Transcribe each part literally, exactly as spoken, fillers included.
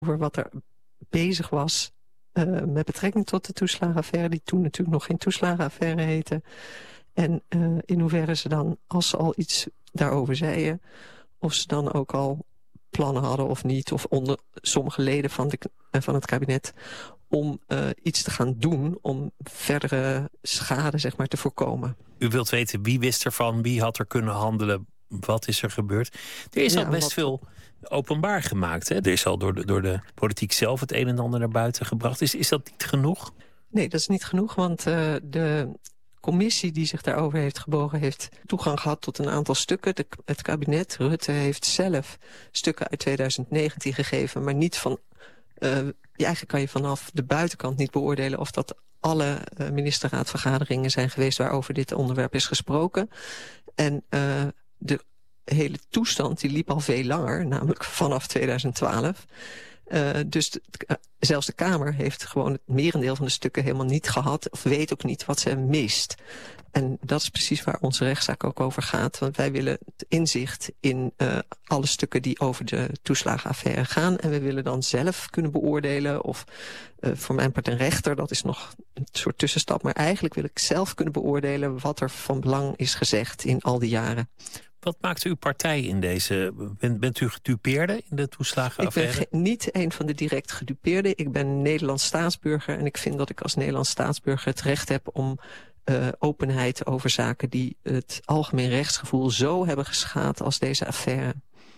over wat er bezig was uh, met betrekking tot de toeslagenaffaire, die toen natuurlijk nog geen toeslagenaffaire heette. En uh, in hoeverre ze dan, als ze al iets daarover zeiden, of ze dan ook al plannen hadden of niet, of onder sommige leden van, de, van het kabinet, om uh, iets te gaan doen om verdere schade, zeg maar, te voorkomen. U wilt weten wie wist ervan, wie had er kunnen handelen, wat is er gebeurd? Er is ja, al best wat... veel openbaar gemaakt. Hè? Er is al door de, door de politiek zelf het een en ander naar buiten gebracht. Is, is dat niet genoeg? Nee, dat is niet genoeg, want uh, de commissie die zich daarover heeft gebogen heeft toegang gehad tot een aantal stukken. De, het kabinet, Rutte, heeft zelf stukken uit twintig negentien gegeven, maar niet van... Uh, eigenlijk kan je vanaf de buitenkant niet beoordelen of dat alle uh, ministerraadvergaderingen zijn geweest waarover dit onderwerp is gesproken. En uh, de hele toestand die liep al veel langer, namelijk vanaf twintig twaalf. Uh, dus de, uh, zelfs de Kamer heeft gewoon het merendeel van de stukken helemaal niet gehad, of weet ook niet wat ze mist. En dat is precies waar onze rechtszaak ook over gaat. Want wij willen het inzicht in uh, alle stukken die over de toeslagenaffaire gaan. En we willen dan zelf kunnen beoordelen of uh, voor mijn part een rechter, dat is nog een soort tussenstap. Maar eigenlijk wil ik zelf kunnen beoordelen wat er van belang is gezegd in al die jaren. Wat maakt uw partij in deze... Bent, bent u gedupeerde in de toeslagenaffaire? Ik ben niet een van de direct gedupeerden. Ik ben Nederlands staatsburger en ik vind dat ik als Nederlands staatsburger het recht heb om uh, openheid over zaken die het algemeen rechtsgevoel zo hebben geschaad als deze affaire.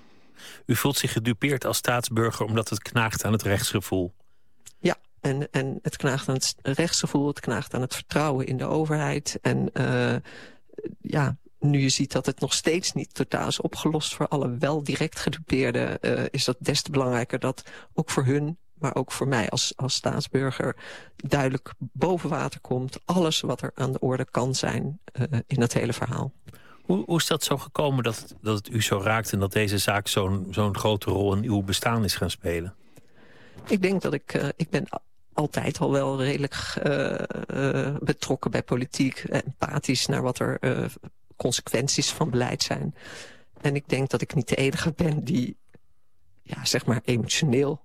U voelt zich gedupeerd als staatsburger omdat het knaagt aan het rechtsgevoel? Ja, en, en het knaagt aan het rechtsgevoel, het knaagt aan het vertrouwen in de overheid. En uh, ja... Nu je ziet dat het nog steeds niet totaal is opgelost voor alle wel direct gedupeerden, uh, is dat des te belangrijker dat ook voor hun, maar ook voor mij als, als staatsburger, duidelijk boven water komt alles wat er aan de orde kan zijn uh, in dat hele verhaal. Hoe, hoe is dat zo gekomen dat het, dat het u zo raakt en dat deze zaak zo'n zo'n grote rol in uw bestaan is gaan spelen? Ik denk dat ik, uh, ik ben altijd al wel redelijk uh, uh, betrokken bij politiek, empathisch naar wat er uh, consequenties van beleid zijn. En ik denk dat ik niet de enige ben die, ja, zeg maar, emotioneel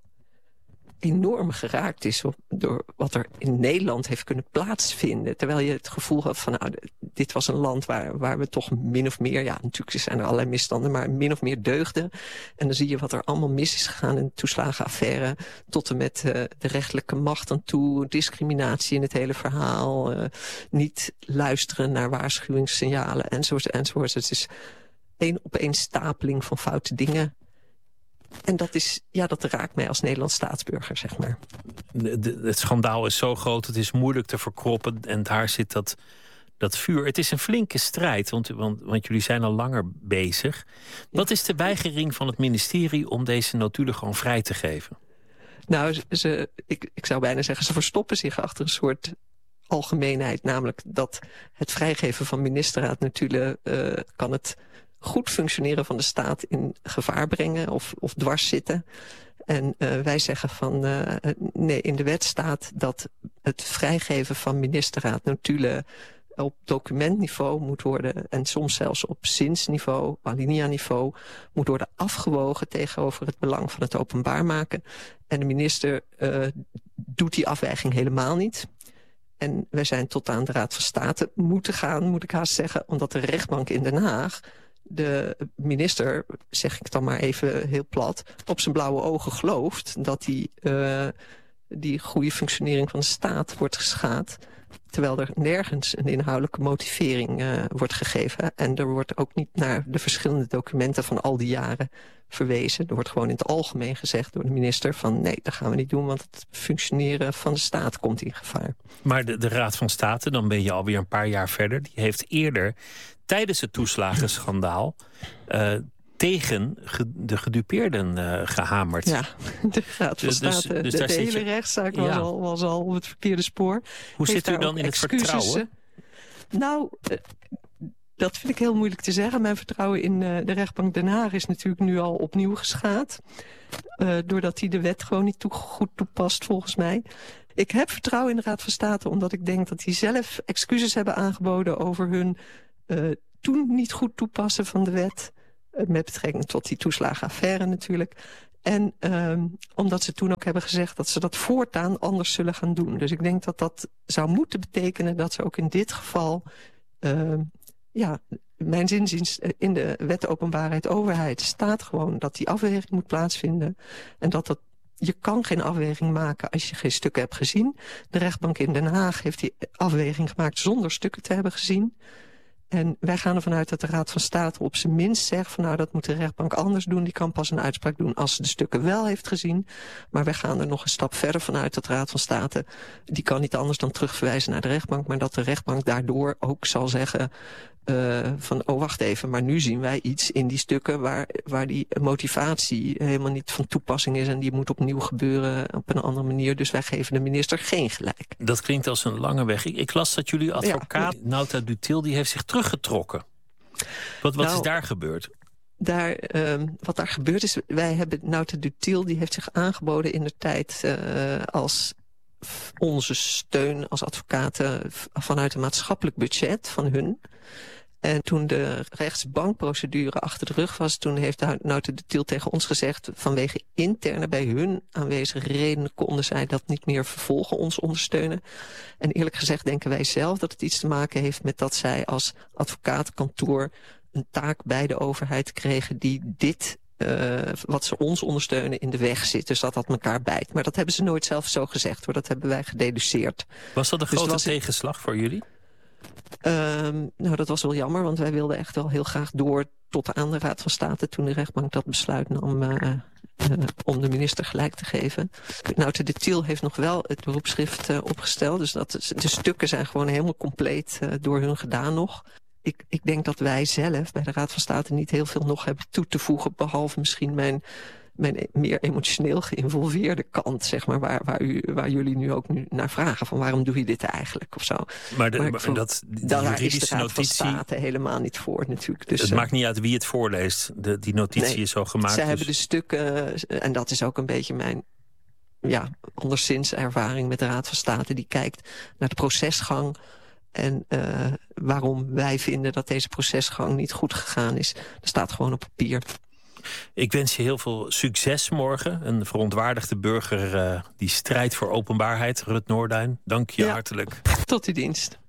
enorm geraakt is door wat er in Nederland heeft kunnen plaatsvinden. Terwijl je het gevoel had van, nou, dit was een land waar, waar we toch min of meer, ja, natuurlijk zijn er allerlei misstanden, maar min of meer deugden. En dan zie je wat er allemaal mis is gegaan in de toeslagenaffaire, tot en met uh, de rechterlijke macht aan toe, discriminatie in het hele verhaal, uh, niet luisteren naar waarschuwingssignalen, enzovoort, enzovoort. Het is één opeenstapeling van foute dingen. En dat is, ja, dat raakt mij als Nederlands staatsburger, zeg maar. De, de, het schandaal is zo groot, het is moeilijk te verkroppen. En daar zit dat, dat vuur. Het is een flinke strijd, want, want, want jullie zijn al langer bezig. Wat is de weigering van het ministerie om deze notulen gewoon vrij te geven? Nou, ze, ik, ik zou bijna zeggen, ze verstoppen zich achter een soort algemeenheid. Namelijk dat het vrijgeven van ministerraadnotulen uh, kan het goed functioneren van de staat in gevaar brengen of, of dwars zitten. En uh, wij zeggen van, uh, nee, in de wet staat dat het vrijgeven van ministerraadnotulen op documentniveau moet worden, en soms zelfs op zinsniveau, alinea-niveau, moet worden afgewogen tegenover het belang van het openbaar maken. En de minister uh, doet die afweging helemaal niet. En wij zijn tot aan de Raad van State moeten gaan, moet ik haast zeggen, omdat de rechtbank in Den Haag de minister, zeg ik dan maar even heel plat, op zijn blauwe ogen gelooft dat die, uh, die goede functionering van de staat wordt geschaad, terwijl er nergens een inhoudelijke motivering uh, wordt gegeven. En er wordt ook niet naar de verschillende documenten van al die jaren verwezen. Er wordt gewoon in het algemeen gezegd door de minister van nee, dat gaan we niet doen, want het functioneren van de staat komt in gevaar. Maar de, de Raad van State, dan ben je alweer een paar jaar verder, die heeft eerder tijdens het toeslagenschandaal uh, tegen ge, de gedupeerden uh, gehamerd. Ja, de Raad van State, dus, dus de, de hele je... rechtszaak was, ja. al, was al op het verkeerde spoor. Hoe zit u dan in het vertrouwen? Nou, uh, dat vind ik heel moeilijk te zeggen. Mijn vertrouwen in uh, de rechtbank Den Haag is natuurlijk nu al opnieuw geschaad. Uh, doordat hij de wet gewoon niet toe, goed toepast, volgens mij. Ik heb vertrouwen in de Raad van State, omdat ik denk dat die zelf excuses hebben aangeboden over hun uh, toen niet goed toepassen van de wet. Uh, met betrekking tot die toeslagenaffaire natuurlijk. En um, omdat ze toen ook hebben gezegd dat ze dat voortaan anders zullen gaan doen. Dus ik denk dat dat zou moeten betekenen dat ze ook in dit geval... Uh, ja, mijn zinziens in de wet openbaarheid overheid staat gewoon dat die afweging moet plaatsvinden. En dat dat, je kan geen afweging maken als je geen stukken hebt gezien. De rechtbank in Den Haag heeft die afweging gemaakt zonder stukken te hebben gezien. En wij gaan ervan uit dat de Raad van State op zijn minst zegt van nou, dat moet de rechtbank anders doen. Die kan pas een uitspraak doen als ze de stukken wel heeft gezien. Maar wij gaan er nog een stap verder vanuit dat de Raad van State, die kan niet anders dan terugverwijzen naar de rechtbank. Maar dat de rechtbank daardoor ook zal zeggen uh, van oh wacht even, maar nu zien wij iets in die stukken waar, waar die motivatie helemaal niet van toepassing is. En die moet opnieuw gebeuren op een andere manier. Dus wij geven de minister geen gelijk. Dat klinkt als een lange weg. Ik, ik las dat jullie advocaat ja, Nauta Dutil, die heeft zich teruggetrokken. Wat, wat nou, is daar gebeurd? Daar, um, wat daar gebeurd is, wij hebben Nauta Dutil, die heeft zich aangeboden in de tijd uh, als onze steun als advocaten vanuit een maatschappelijk budget van hun. En toen de rechtsbankprocedure achter de rug was, toen heeft Nauta Dutil tegen ons gezegd, vanwege interne bij hun aanwezige redenen konden zij dat niet meer vervolgen, ons ondersteunen. En eerlijk gezegd denken wij zelf dat het iets te maken heeft met dat zij als advocatenkantoor een taak bij de overheid kregen die dit, uh, wat ze ons ondersteunen, in de weg zit. Dus dat dat elkaar bijt. Maar dat hebben ze nooit zelf zo gezegd, hoor. Dat hebben wij gededuceerd. Was dat een dus grote was tegenslag het... voor jullie? Um, nou, dat was wel jammer, want wij wilden echt wel heel graag door tot aan de Raad van State toen de rechtbank dat besluit nam uh, uh, om de minister gelijk te geven. Nauta Dutil heeft nog wel het beroepsschrift uh, opgesteld, dus dat is, de stukken zijn gewoon helemaal compleet uh, door hun gedaan nog. Ik, ik denk dat wij zelf bij de Raad van State niet heel veel nog hebben toe te voegen, behalve misschien mijn... mijn meer emotioneel geïnvolveerde kant, zeg maar, waar, waar, u, waar jullie nu ook nu naar vragen, van waarom doe je dit eigenlijk, of zo. Maar, de, maar maar dat, die daar juridische is de Raad notitie, van State helemaal niet voor, natuurlijk. Dus, het uh, maakt niet uit wie het voorleest, de, die notitie nee, is zo gemaakt. Zij dus... hebben de stukken, en dat is ook een beetje mijn, ja, anderszins ervaring met de Raad van State, die kijkt naar de procesgang. En uh, waarom wij vinden dat deze procesgang niet goed gegaan is, dat staat gewoon op papier. Ik wens je heel veel succes morgen. Een verontwaardigde burger uh, die strijdt voor openbaarheid. Rut Noorduin, dank je ja, hartelijk. Tot uw dienst.